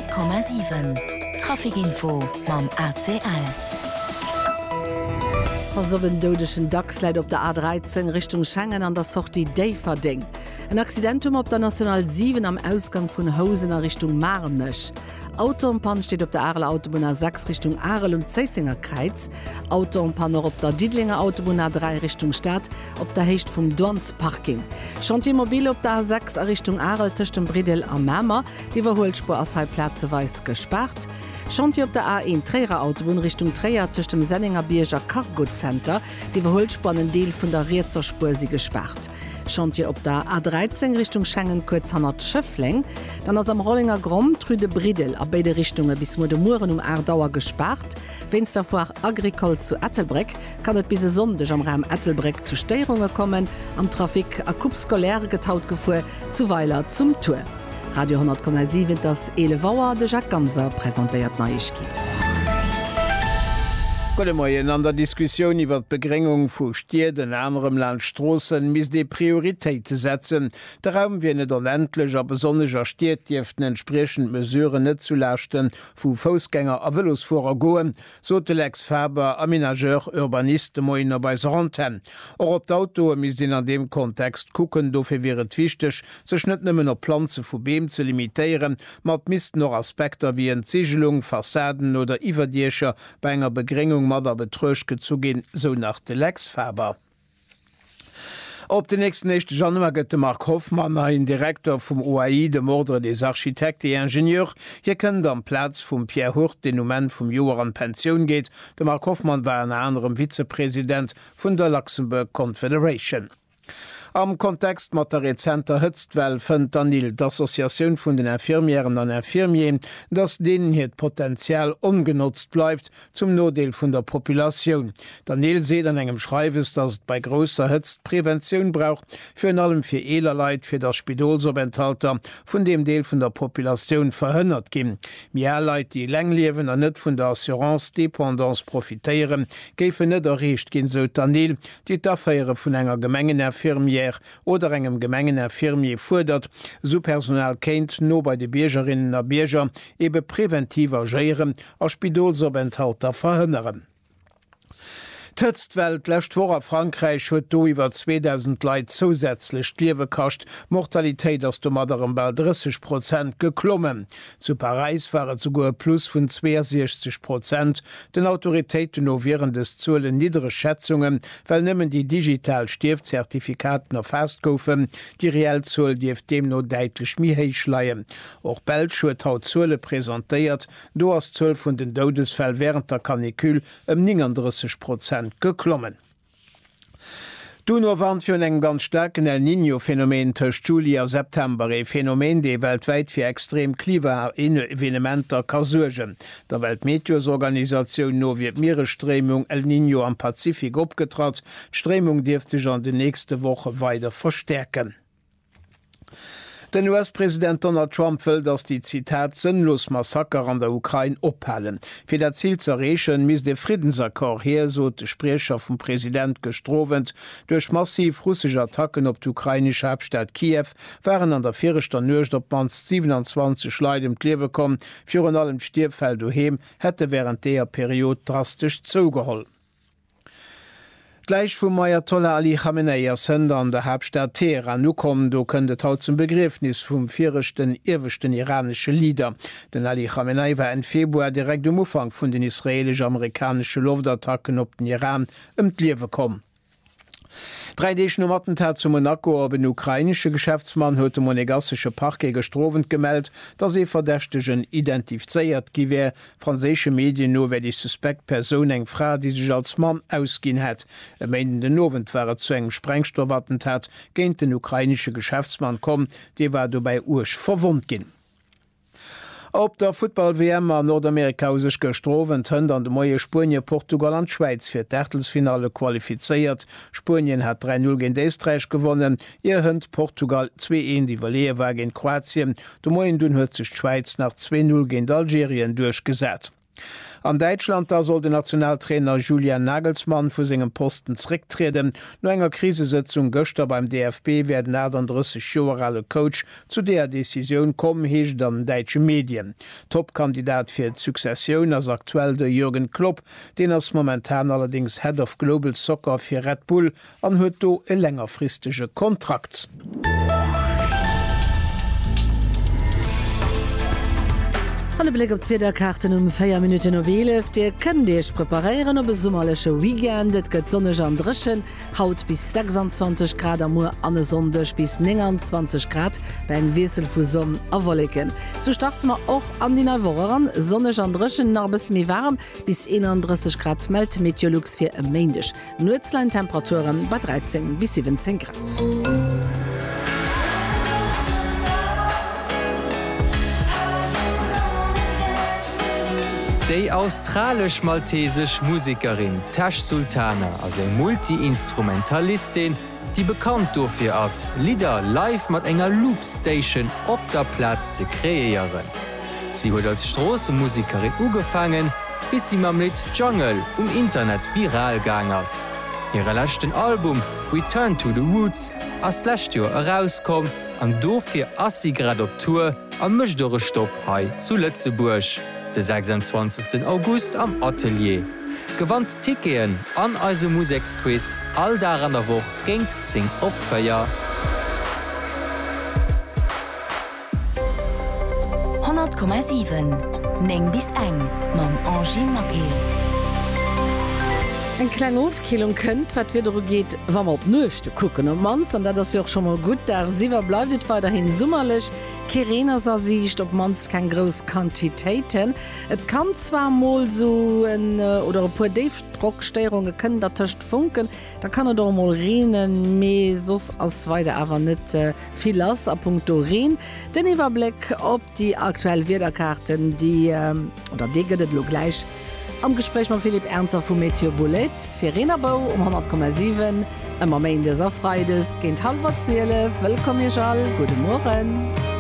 100,7 Trafikinfo mam ACL. Den dodeschen Dacks leit op der A13 Richtung Schengen an der Sortie Daverding. Ein Accidentum op der National 7 am Ausgang vun Hosener Richtung Marmech. Autoumpan steht op der Arler Autobahn 6 Richtung Arel und Zeisinger Kreiz. Autoumpan noch op der Diedlinger Autobahn 3 Richtung Stadt, op der Hecht vum Dorns Parking. Chantiermobil op der A6 Richtung Arel töchten Bridel am Mämer, die Verholspur aus Halbplatzeweis gespart. Chantier op der A1 Träger Autobahn Richtung Träger zwischen dem Senninger Bierger Cargo Center, die Verholspannen Deel von der Reerzerspur sie gespart. Chantier op der A13 Richtung Schengen kurz 100 Schöffling, dann aus am Rollinger Grom Trüde Bridel ab beide Richtungen bis Modemuren Erdauer gespart. Wenn's davor Agricol zu Ettelbreck, kann es bis Sonntag am Raum Ettelbreck zu Störungen kommen, am Trafik a Kupskolär getaut gefuhr, zuweiler zum Tour. Radio 10,7 das Elevauer de Jacques Ganser präsentiert Neuigkeit. An der Diskussion iwwer d'Begrengung vu Stieden anderem Landstrossen mis de Prioritéite setzen. Der Raum wie net onendlecher besonneger Stietjeften entsprechend Mesuren net zulächten vu Fußgänger a Velosfuer goen, so de Lex Faber Aménageur Urbaniste Moiner bei Ranten. Or op d'Auto mis den an dem Kontext kucken dofir wäret wichtech, sech net nëmmen op Planze vu Beem ze limitieren, mat mist noch Aspekter wie Entsigelung, Fassaden oder Iwerdiecher bei enger Begrengung der Betreuschke zugehen, so nach de Lex Faber. Op den nächsten 1. Januar gëtt Mark Hoffmann ein Direktor vom OAI, dem Ordre des Architekten et Ingenieurs. Hier können am Platz vom Pierre Hurt den Moment vom Joar an Pension geht. Der Mark Hoffmann war ein anderem Vizepräsident von der Luxemburg Confederation. Am Kontext mat der rezenter Hëtztwell fënnt Daniel d'Assoziatioun vun den Infirmieren an Infirmien, dats denen het Potenzial ungenutzt bleibt zum Nodeel vun der Populationun. Daniel seet an engem Schreiwes, dats et bei grosser Hëtzt Präventionun braucht, fir in allem fir Elerleit fir der Spidolsobenthalter vun dem Deel vun der Populationun verhënnert ginn. Mehrleit, die Längliewen an net vun der Assurance-Dependance profitéieren, géifen net errecht ginn so Daniel, die d'Affaiere vun enger Gemengen Infirmier oder engem Gemengen Infirmier fordert, so Personal kennt no bei de Biergerinnen a Bierger ebe präventiv agieren a Spidolsobenthalter verhënneren. D'Hëtztwelt lächt vor a Frankreich huet do iwwer 2000 Leiit zusätzlich Liewe kascht, Mortalitéit ass do maderem bei 30% geklommen. Zu Paris waren zu goe plus vun 62%. Den Autoritéiten no wären des Zuelen niedere Schätzungen, well nëmmen die digital Stiefzertifikaten er festgoufen, die Reellzuel dief dem no deitlich mi héich leiien. Och Belsch huet haut Zuele präsentéiert, do ass 12 vun den Dodesfäll während der Kanikül 39% geklommen. Du no warnt fir eng ganz starken El Niño-Phänomen tech Juli a September e Phänomen, dei weltweit fir extrem Klimaevenementer ka surgen. Der Weltmeteorsorganisation no wie Meeresstremung El Niño am Pazifik opgetrat. D'Stremung dirft sich an de nächste Woche weiter verstärken. Den US-Präsident Donald Trump will, dass die Zitat sinnlos Massaker an der Ukraine ophalen. Für das Ziel zu erreichen, muss der Friedensakkord her, so der Sprecher vom Präsident gestrohend. Durch massiv russische Attacken auf die ukrainische Hauptstadt Kiew waren an der 4. Nacht op mans 27 Leute im Leben gekommen. Für allem Stirbfeld daheim hätte während der Periode drastisch zugeholt. Gleich vum Ayatollah Ali Khamenei Sënder an der Hauptstadt Teheran nu kommen, do kënnet haut zum Begriffnis vum virchten irwechten iranische Lieder. Den Ali Khamenei war en Februar direkt um Ufang vun den israelisch-amerikanische Luftattacken op den Iran Liewe kom. 3D Attentat zu Monaco op den ukrainische Geschäftsmann huet dem monegassische Parke gestrowend gemeldt, dat se Verdächtegen identifizeiert giwer. Franzésche Medien no wär die suspekt Person eng Fra, die sich als Mann ausgin hett. Meinen den Nowend war zu eng Sprengstoffattentat géint den ukrainische Geschäftsmann kom, de war du bei Ursch verwundt ginn. Op der Football-WM an Nordamerika sech gestrowen hënnt an de moie Spurien Portugal an Schweiz fir d'Ächtelsfinale qualifizeiert. Spurien hat 3-0 gegen Österreich gewonnen. Ihr hënnt Portugal 2-1 die Valee war gegen Kroatien. De moien dun huet sich Schweiz nach 2-0 gegen Algerien durchgesät. An Deutschland da soll der Nationaltrainer Julian Nagelsmann vu segem Posten zurücktreten. No enger Krisesitzung Göster beim DFB werden er den 30-jährige Coach zu der Decision kommen, hecht an deutsche Medien. Topkandidat für die Succession als aktuell der Jürgen Klopp, den als momentan allerdings Head of Global Soccer für Red Bull an huet do e längerfristige Kontrakt. Alle Blick op Twitterkarten 4 Minuten Nobel, Dir können Dich preparieren op e sommerlesche Weekend, et gëtt sonnech an Drschen, haut bis 26 Grad am Moer an Sondech bis 29 Grad bei en Wesel vu Sonn awolliken. So starten wir auch an die Wochen, sonnech an Drschen nach bis mi warm bis 31 Grad meldt Meteorlux fir e Mäindech. Nutzlein Temperaturen bei 13 bis 17 Grad. Die australisch-maltesisch Musikerin Tash Sultana as eng Multi-Instrumentalistin, die bekannt dofir ass Lieder live mat enger Loopstation op der Platz ze kreieren. Sie huet als Strassenmusikerin ugefangen, bis sie mam Lied Jungle Internet viralgang ass. Ihre letzten Album Return to the Woods ass lächt Joer herauskom, an dofir ass sie grad op Tour am Mëchdore Stopp hai zu Lützeburg. Den 26. August am Atelier. Gewandt Ticketen an eise Musiksquiz all da an der Woche géint 10 Opfeier. 100,7 Neng bis eng mam Angie Mackey. Ein kleine Aufkilung könnt, was wieder geht, wenn man auf Nöchte gucken und Mans, und das ist ja auch schon mal gut, der Siever bleibt weiterhin sommerlich. Kirena sah sich, ob Mans keine großen Quantitäten. Es kann zwar mal so oder ein paar Dave-Druckstörungen können da Tisch funken, da kann er doch mal rennen, mehr so als weiter aber nicht viel aus, ab Punkt Reden. Den Überblick auf die aktuellen Wetterkarten, die, oder die geht es gleich. Am Gespräch mit Philipp Ernster von Meteobolet, für Renabau 100,7, immer mehr in dieser Freides, geht 11:30. Willkommen, ihr Schall, guten Morgen.